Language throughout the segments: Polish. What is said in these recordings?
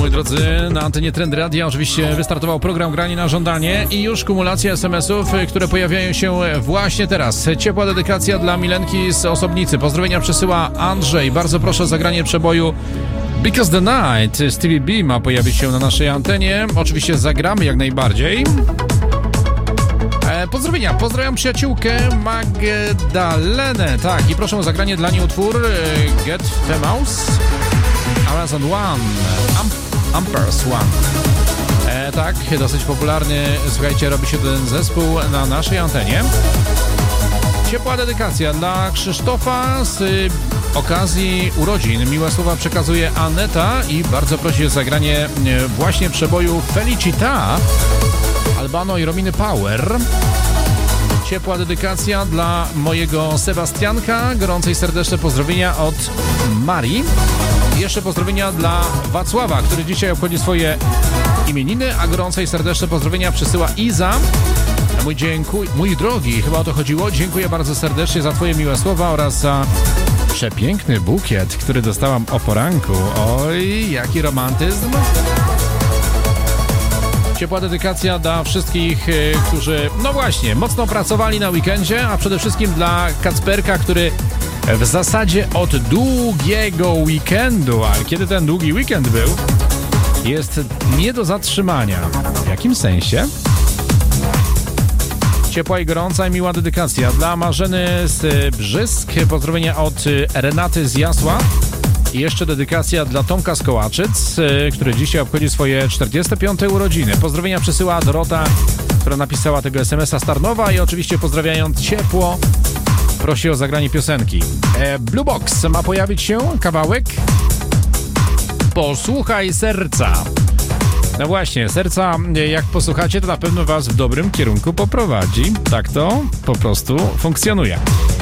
moi drodzy, na antenie Trend Radia oczywiście wystartował program Granie na żądanie i już kumulacja SMS-ów, które pojawiają się właśnie teraz. Ciepła dedykacja dla Milenki z Osobnicy. Pozdrowienia przesyła Andrzej. Bardzo proszę o zagranie przeboju Because the Night. Stevie B ma pojawić się na naszej antenie. Oczywiście zagramy jak najbardziej. Pozdrowienia, pozdrawiam przyjaciółkę Magdalenę. Tak, i proszę o zagranie dla niej utwór Get Famous Amazon One, Ampers One. Tak, dosyć popularny, słuchajcie, robi się ten zespół na naszej antenie. Ciepła dedykacja dla Krzysztofa z okazji urodzin. Miłe słowa przekazuje Aneta i bardzo prosi o zagranie właśnie przeboju Felicita Albano i Rominy Power. Ciepła dedykacja dla mojego Sebastianka. Gorące i serdeczne pozdrowienia od Marii. I jeszcze pozdrowienia dla Wacława, który dzisiaj obchodzi swoje imieniny, a gorące i serdeczne pozdrowienia przysyła Iza. Mój drogi, chyba o to chodziło. Dziękuję bardzo serdecznie za twoje miłe słowa oraz za przepiękny bukiet, który dostałam o poranku. Oj, jaki romantyzm. Ciepła dedykacja dla wszystkich, którzy, no właśnie, mocno pracowali na weekendzie, a przede wszystkim dla Kacperka, który w zasadzie od długiego weekendu, a kiedy ten długi weekend był, jest nie do zatrzymania. W jakim sensie? Ciepła i gorąca i miła dedykacja dla Marzeny z Brzysk, pozdrowienia od Renaty z Jasła. I jeszcze dedykacja dla Tomka z Kołaczyc, który dzisiaj obchodzi swoje 45. urodziny. Pozdrowienia przesyła Dorota, która napisała tego SMS-a z Tarnowa i oczywiście pozdrawiając ciepło prosi o zagranie piosenki. Blue Box ma pojawić się kawałek Posłuchaj serca. No właśnie, serca jak posłuchacie, to na pewno was w dobrym kierunku poprowadzi. Tak to po prostu funkcjonuje.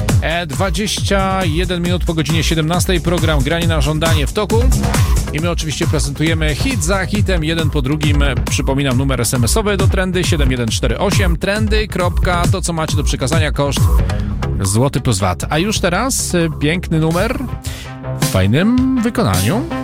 21 minut po godzinie 17. Program Granie na żądanie w toku. I my oczywiście prezentujemy hit za hitem, jeden po drugim. Przypominam numer SMS-owy do Trendy 7148. Trendy. To, co macie do przekazania, koszt złoty plus VAT. A już teraz piękny numer w fajnym wykonaniu.